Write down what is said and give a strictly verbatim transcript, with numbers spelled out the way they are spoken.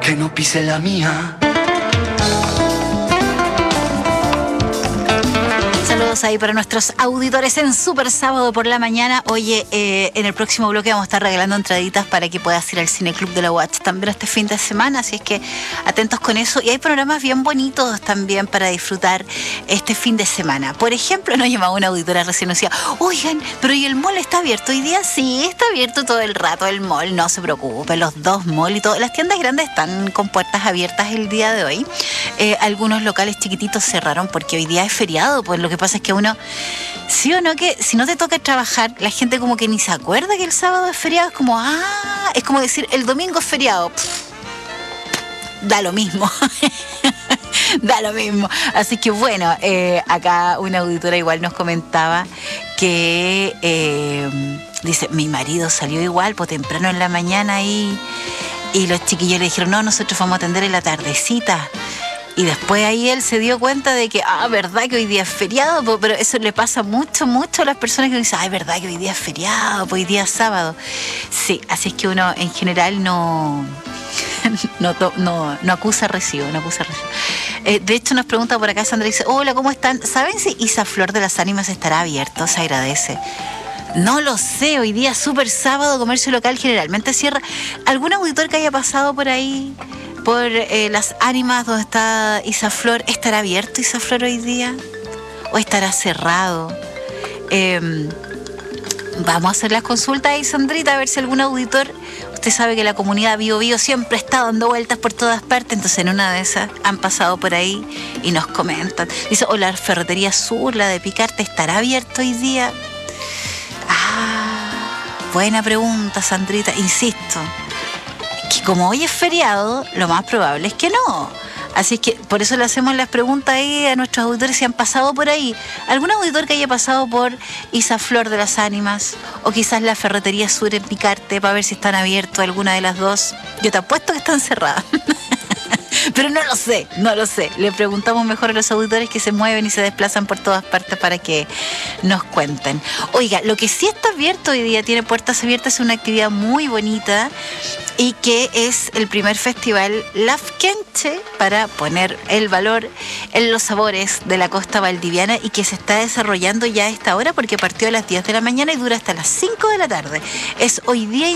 que no pise la mía. Saludos ahí para nuestros auditores en Super Sábado por la mañana. Oye, eh, en el próximo bloque vamos a estar regalando entraditas para que puedas ir al Cine Club de la U A Ch también este fin de semana, así es que atentos con eso. Y hay programas bien bonitos también para disfrutar este fin de semana. Por ejemplo, nos llamaba una auditora recién, nos decía, oigan, pero ¿y el mall está abierto hoy día? Sí, está abierto todo el rato el mall, no se preocupen, los dos malls y todo. Las tiendas grandes están con puertas abiertas el día de hoy. Eh, algunos locales chiquititos cerraron porque hoy día es feriado, pues lo que pasa es que uno, sí o no, que si no te toca trabajar, la gente como que ni se acuerda que el sábado es feriado, es como, ah, es como decir, el domingo es feriado. Pff, da lo mismo. Da lo mismo. Así que bueno, eh, acá una auditora igual nos comentaba que eh, dice, mi marido salió igual, pues temprano en la mañana y, y los chiquillos le dijeron, no, nosotros vamos a atender en la tardecita. Y después ahí él se dio cuenta de que, ah, verdad que hoy día es feriado, pero eso le pasa mucho, mucho a las personas que dicen, ay, verdad que hoy día es feriado, hoy día es sábado. Sí, así es que uno en general no, no, no, no acusa recibo, no acusa recibo. Eh, de hecho nos pregunta por acá Sandra, dice, hola, ¿cómo están? ¿Saben si Isa Flor de las Ánimas estará abierto? Se agradece. No lo sé, hoy día súper sábado, comercio local generalmente cierra. ¿Algún auditor que haya pasado por ahí? Por eh, las Ánimas donde está Isa Flor, ¿estará abierto Isa Flor hoy día? ¿O estará cerrado? Eh, vamos a hacer las consultas ahí, Sandrita, a ver si algún auditor... Usted sabe que la comunidad Bio Bio siempre está dando vueltas por todas partes, entonces en una de esas han pasado por ahí y nos comentan. Dice, o la Ferretería Sur, la de Picarte, ¿estará abierto hoy día? Ah, buena pregunta, Sandrita, insisto. Que como hoy es feriado, lo más probable es que no. Así es que por eso le hacemos las preguntas ahí a nuestros auditores si han pasado por ahí. ¿Algún auditor que haya pasado por Isa Flor de las Ánimas? O quizás la Ferretería Sur en Picarte para ver si están abiertos alguna de las dos. Yo te apuesto que están cerradas. Pero no lo sé, no lo sé. Le preguntamos mejor a los auditores que se mueven y se desplazan por todas partes para que nos cuenten. Oiga, lo que sí está abierto hoy día, tiene puertas abiertas, es una actividad muy bonita y que es el primer festival Lafkenche para poner el valor en los sabores de la costa valdiviana y que se está desarrollando ya a esta hora porque partió a las diez de la mañana y dura hasta las cinco de la tarde. Es hoy día